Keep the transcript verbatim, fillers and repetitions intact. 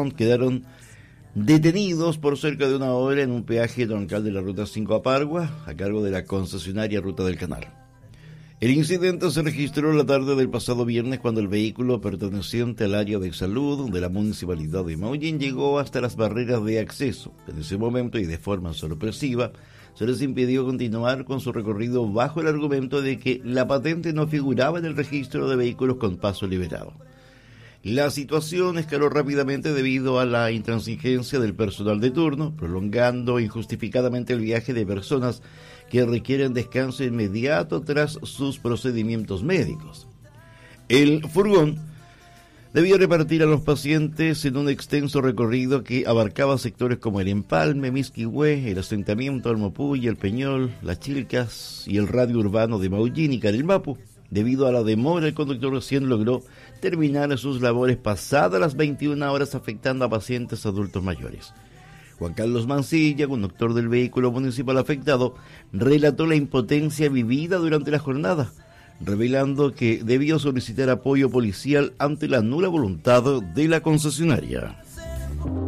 Sound quedaron detenidos por cerca de una hora en un peaje troncal de la Ruta cinco a Pargua, a cargo de la concesionaria Ruta del Canal. El incidente se registró la tarde del pasado viernes cuando el vehículo perteneciente al área de salud de la municipalidad de Maullín llegó hasta las barreras de acceso. En ese momento y de forma sorpresiva se les impidió continuar con su recorrido bajo el argumento de que la patente no figuraba en el registro de vehículos con paso liberado. La situación escaló rápidamente debido a la intransigencia del personal de turno, prolongando injustificadamente el viaje de personas que requieren descanso inmediato tras sus procedimientos médicos. El furgón debía repartir a los pacientes en un extenso recorrido que abarcaba sectores como el Empalme, Misquihue, el asentamiento Almopuy, el Peñol, Las Chilcas y el radio urbano de Maullín y Carilmapu. Debido a la demora, el conductor recién logró terminar sus labores pasadas las veintiuna horas, afectando a pacientes adultos mayores. Juan Carlos Mancilla, conductor del vehículo municipal afectado, relató la impotencia vivida durante la jornada, revelando que debió solicitar apoyo policial ante la nula voluntad de la concesionaria.